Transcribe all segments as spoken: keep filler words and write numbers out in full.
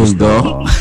juga.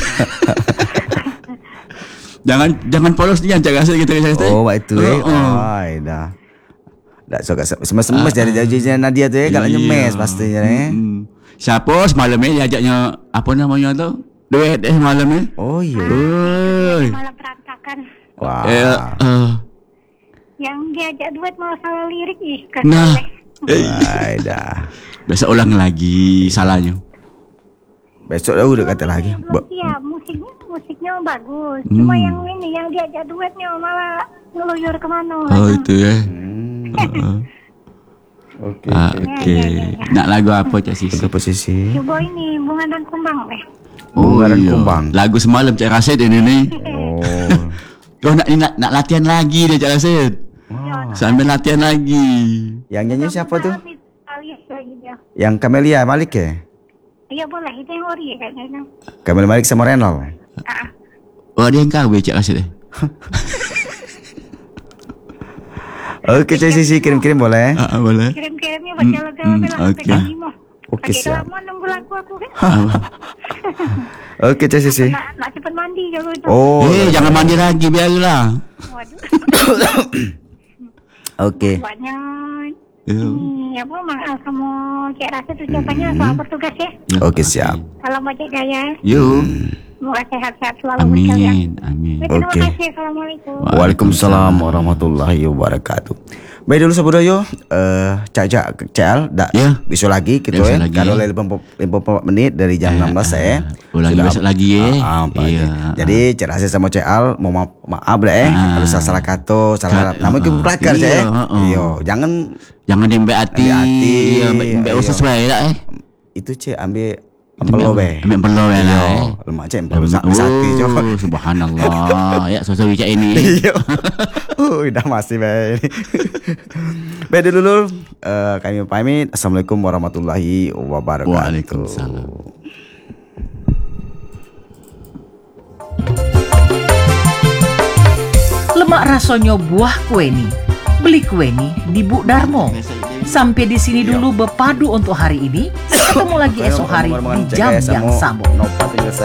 jangan jangan polos ni yang cakap kita kata. Oh, itu eh. Ai dah. Dak suka semes-semes dari jauh-jauh Nadia tu eh, kalau nyemes pastinya eh. Siapa semalam ni ajaknya apa namanya tu? Duet eh malam ni. Oh iya. Malam berantakan. Wah. Eh, uh. Yang diajak duet malah salah lirik ih. Nah. Ai dah. Besok ulang lagi salahnya. Besok dah udah kata lagi. Belum siap, musiknya musiknya bagus. Hmm. Cuma yang ini yang diajak duetnya malah ngeluyur kemana. Oh itu ya. Hmm. uh-uh. Oke. Okay, ah, Oke. Okay. Ya, ya, ya. Nak lagu apa Cak Sisi? Lagu posisi. Coba ini Bunga dan Kumbang deh. Bunga dan iya. Kumbang. Lagu semalam Cak Rasid ini nih. Oh. Kau nak, nak nak latihan lagi deh Cak Rasid. Wow. Sambil latihan lagi. Yang nyanyi siapa tuh? Alias lagi dia. Yang Camelia Malik ya? Iya boleh, itu yang ori kayaknya. Camelia Malik sama Renal. Ah. Oh dia yang kau Cak Rasid eh. Oke, Cak Sisi kirim-kirim boleh? Ah, boleh. Kirim-kirimnya baca lagu-lagu lah Oke. sampai lima. Oke, siap. Lama nunggu lagu aku kan. Oke, Cak Sisi. Nak, nak cepat mandi kalau itu. Oh, eh jangan mandi lagi biarlah. Waduh. Oke. Buatnya Ya. ini apa Mang kamu Cik Rasid ucapannya selamat bertugas ya. Oke, siap. Salam Cik Gaya. Yuk. Semoga sehat-sehat selalu sekalian. Amin. Amin. Terima Oke. kasih. Assalamualaikum. Waalaikumsalam warahmatullahi wabarakatuh. Baik dulu sabudayo, eh Cak Cak Cel, dak Ya. besok lagi gitu Besok ya. lagi. Kalau lima puluh menit dari jam enam belas ya. Ulangi Sudah- besok lagi ya. Ah, apa Iya. aja. Jadi Cak Rasid sama Cak Al mau maaf, maaf lah eh. Ah. Kalau salah salah kata, salah Ka- namanya kita ah. pelakar Iya, Cak. eh. ah, ah. Iya, jangan Jangan diambil hati. Ambil hati. Ya, ambil Iya. usus baik lah eh. itu Cak ambil empelo be. Ambil empelo be lah eh. Lemak Cak empelo satu coba. Oh, subhanallah. Ya, sosok Cak ini. Iya. Uh, udah masih baik. Baik dulu uh, kami pamit. Assalamualaikum warahmatullahi wabarakatuh. Waalaikumsalam. Lemak rasanya buah kue ni. Beli kue ni di Bu Darmo. Sampai di sini dulu berpadu untuk hari ini. Ketemu lagi esok hari di jam yang sama.